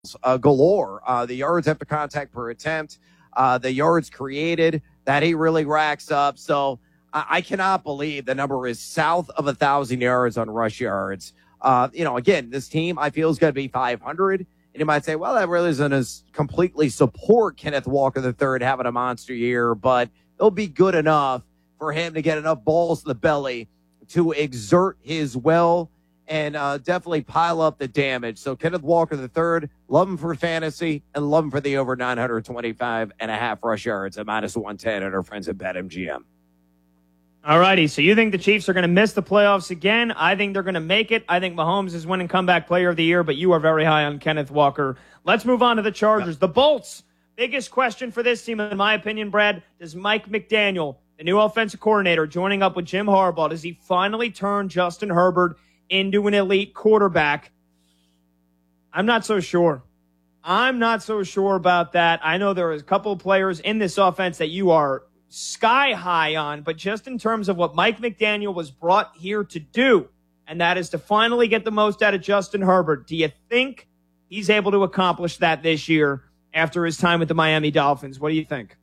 galore. The yards after contact per attempt, the yards created that he really racks up. So I cannot believe the number is south of 1,000 yards on rush yards. Again, this team I feel is going to be 500. And you might say, well, that really isn't as completely support Kenneth Walker III having a monster year, but it'll be good enough for him to get enough balls in the belly to exert his will and definitely pile up the damage. So Kenneth Walker III, love him for fantasy and love him for the over 925.5 rush yards at -110 at our friends at BetMGM. All righty, so you think the Chiefs are going to miss the playoffs again? I think they're going to make it. I think Mahomes is winning comeback player of the year, but you are very high on Kenneth Walker. Let's move on to the Chargers. The Bolts, biggest question for this team, in my opinion, Brad, does Mike McDaniel, the new offensive coordinator, joining up with Jim Harbaugh, does he finally turn Justin Herbert into an elite quarterback? I'm not so sure. I'm not so sure about that. I know there are a couple of players in this offense that you are sky high on, but just in terms of what Mike McDaniel was brought here to do, and that is to finally get the most out of Justin Herbert, do you think he's able to accomplish that this year after his time with the Miami Dolphins? What do you think?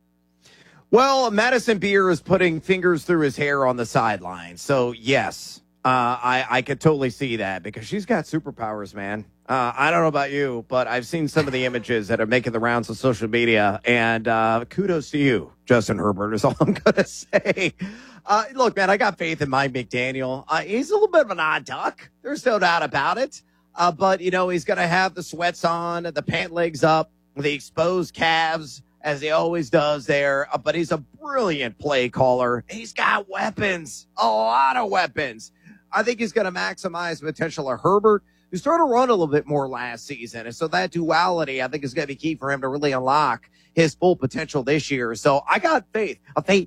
Well, Madison Beer is putting fingers through his hair on the sideline. So, yes, I could totally see that because she's got superpowers, man. I don't know about you, but I've seen some of the images that are making the rounds on social media, and kudos to you, Justin Herbert, is all I'm going to say. Look, man, I got faith in Mike McDaniel. He's a little bit of an odd duck. There's no doubt about it. But, he's going to have the sweats on, the pant legs up, the exposed calves, as he always does there. But he's a brilliant play caller. He's got weapons, a lot of weapons. I think he's going to maximize the potential of Herbert, who started to run a little bit more last season. And so that duality, I think, is going to be key for him to really unlock his full potential this year. So I got faith in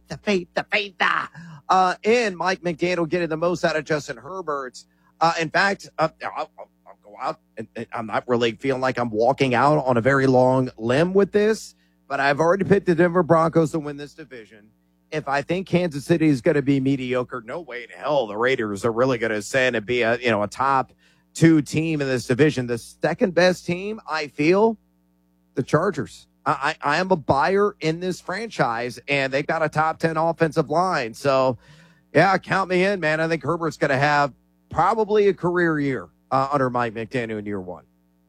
Mike McDaniel getting the most out of Justin Herbert. In fact, I'll go out, and I'm not really feeling like I'm walking out on a very long limb with this, but I've already picked the Denver Broncos to win this division. If I think Kansas City is going to be mediocre, no way in hell the Raiders are really going to ascend and be a top 2 team in this division. The second best team, I feel, the Chargers. I am a buyer in this franchise, and they've got a top 10 offensive line. So, yeah, count me in, man. I think Herbert's going to have probably a career year under Mike McDaniel in year 1.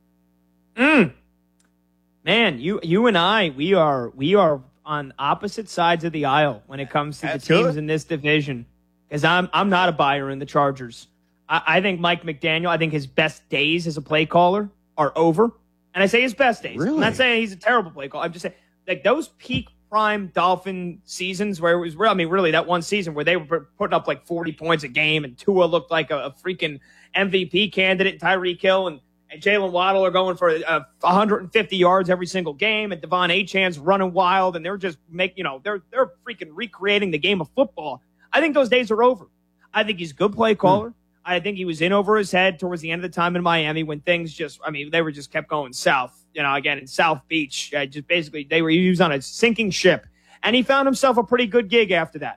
Man, you and I, we are on opposite sides of the aisle when it comes to the teams in this division. Because I'm not a buyer in the Chargers. I think Mike McDaniel, I think his best days as a play caller are over. And I say his best days. Really? I'm not saying he's a terrible play caller. I'm just saying, like, those peak prime Dolphin seasons where it was real. I mean, really, that one season where they were putting up like 40 points a game and Tua looked like a freaking MVP candidate, Tyreek Hill and Jalen Waddle are going for 150 yards every single game, and Devon Achane's running wild, and they're just they're freaking recreating the game of football. I think those days are over. I think he's a good play caller. I think he was in over his head towards the end of the time in Miami when things they were just kept going south. Again, in South Beach, just basically he was on a sinking ship, and he found himself a pretty good gig after that.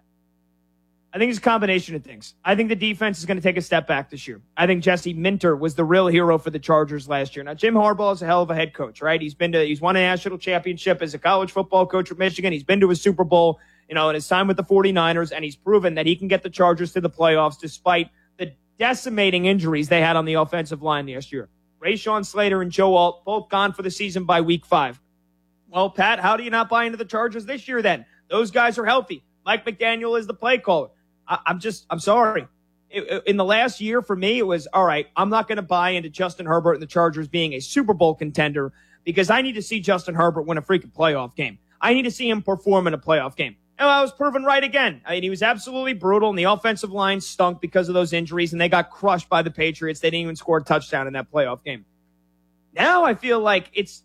I think it's a combination of things. I think the defense is going to take a step back this year. I think Jesse Minter was the real hero for the Chargers last year. Now, Jim Harbaugh is a hell of a head coach, right? He's won a national championship as a college football coach at Michigan. He's been to a Super Bowl, in his time with the 49ers, and he's proven that he can get the Chargers to the playoffs despite the decimating injuries they had on the offensive line last year. Rashawn Slater and Joe Alt both gone for the season by week 5. Well, Pat, how do you not buy into the Chargers this year then? Those guys are healthy. Mike McDaniel is the play caller. I'm sorry. In the last year, for me, it was, all right, I'm not going to buy into Justin Herbert and the Chargers being a Super Bowl contender because I need to see Justin Herbert win a freaking playoff game. I need to see him perform in a playoff game. And I was proven right again. I mean, he was absolutely brutal, and the offensive line stunk because of those injuries, and they got crushed by the Patriots. They didn't even score a touchdown in that playoff game. Now I feel like is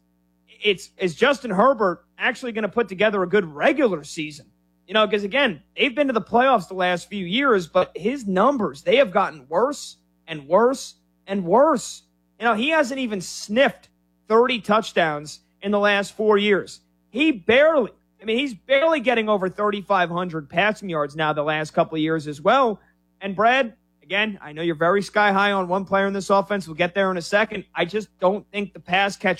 Justin Herbert actually going to put together a good regular season? Because, again, they've been to the playoffs the last few years, but his numbers, they have gotten worse and worse and worse. He hasn't even sniffed 30 touchdowns in the last 4 years. He's barely getting over 3,500 passing yards now the last couple of years as well. And, Brad, again, I know you're very sky high on one player in this offense. We'll get there in a second. I just don't think the pass catcher